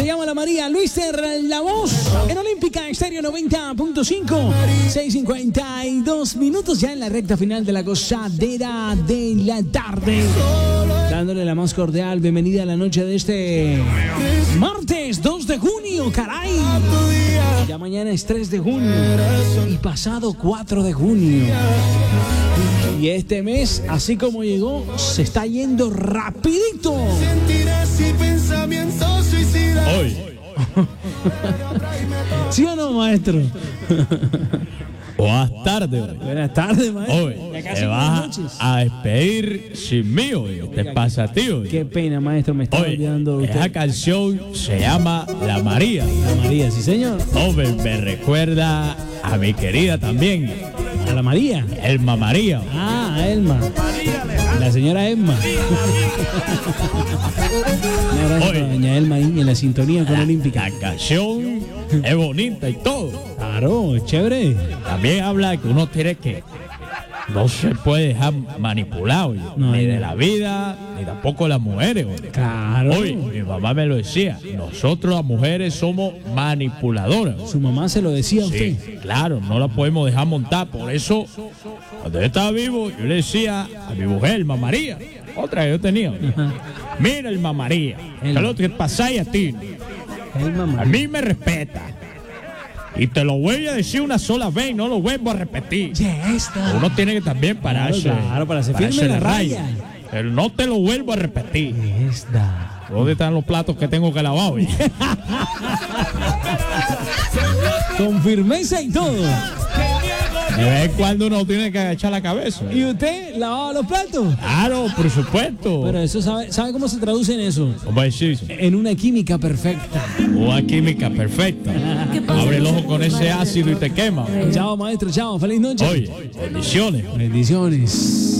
se llama La María. Luiser, la voz en Olímpica Estéreo 90.5. 6:52 minutos ya en la recta final de la gozadera de la tarde. Dándole la más cordial bienvenida a la noche de este martes 2 de junio, caray. Ya mañana es 3 de junio y pasado 4 de junio. Y este mes, así como llegó, se está yendo rapidito. Hoy. ¿Sí o no, maestro? Buenas tardes. Buenas tardes, maestro. Hoy te vas a despedir sin mí hoy. ¿Te pasa a ti hoy? Qué pena, maestro, me está olvidando de usted. Esa canción se llama La María. La María, sí, señor. Me recuerda a mi querida también. ¿A la María? Elma María. Ah, a Elma. La señora Elma. Hoy, doña Elma ahí en la sintonía con Olímpica. La canción es bonita y todo. Claro, chévere. También habla de que uno tiene que no se puede dejar manipular, oye, ni de la vida, ni tampoco de las mujeres. Oye. Claro. Oye, mi mamá me lo decía, nosotros las mujeres somos manipuladoras. Su mamá se lo decía a usted. Sí, claro, no la podemos dejar montar. Por eso, cuando yo estaba vivo, yo le decía a mi mujer, Elma María, otra que yo tenía, mira, Elma María, ¿qué es lo que pasa a ti? A mí me respeta. Y te lo voy a decir una sola vez y no lo vuelvo a repetir. Ya está. Uno tiene que también pararse. Claro, para ser firme en la raya. Pero no te lo vuelvo a repetir. Esta. ¿Dónde están los platos que tengo que lavar hoy? Con firmeza y todo. De vez en cuando uno tiene que agachar la cabeza. ¿Y usted lavaba los platos? Claro, por supuesto. Pero eso ¿sabe cómo se traduce en eso? ¿Cómo decís? En una química perfecta. Una química perfecta. Abre el ojo con ese ácido y te quema. Chao, maestro, chao. Feliz noche. Oye, bendiciones. Bendiciones.